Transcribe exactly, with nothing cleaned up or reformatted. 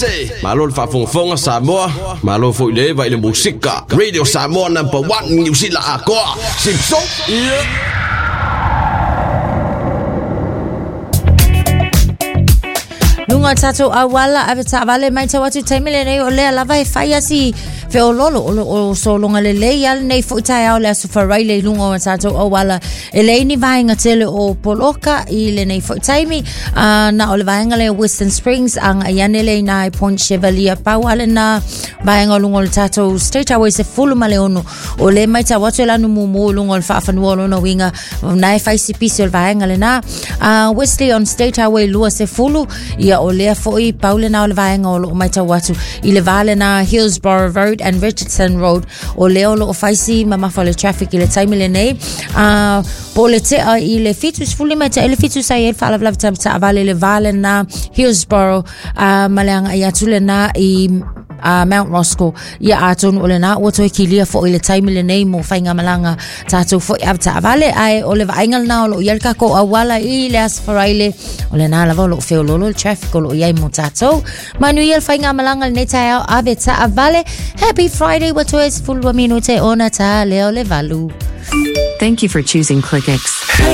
se malo le fafonfonga Samoa malo fo ile vai le musika Radio Samoa number one New Zealand akoa Simpson yeah. Lunga tato awala aveta vale mai tawatu taimile nei o lea lava e fai asi fe o lolo o so longa le lei al nei fo tai au le so farai lunga o tato awala e lei ni vainga tele o poloka i le nei fo taimi na o le vainga le Western Springs ang ayanele na Point Chevalier pawale na vainga lunga o tato State Highway se fulu male ono o le mai tawatu la no mumu lunga o fafanu o no winga na fai si pisi o vainga le na Wesley on State Highway lua se fulu ia o lea foi Paula na o le vaenga o lo mai tawatu i le vale na Hillsborough Road and Richardson Road o leo lo faisi mama fa le traffic i le time le nei a po le te i le fitus fuli mai te le fitus ai e fa la vla ta vale le vale na Hillsborough a malanga ia tule na i Uh, Mount Roscoe ia aton o le na o toi kilia fo i le time le nei mo fainga malanga tatou fo i avta vale ai o le vaingal na o lo ielka ko awala i le asfaraile o le na lava lo feo lolo le traffic o lo iai mo tatou manu iel fainga malanga le tai au aveta vale. Happy Friday wa toi fulwa minute ona ta leo le valu. Thank you for choosing ClickX.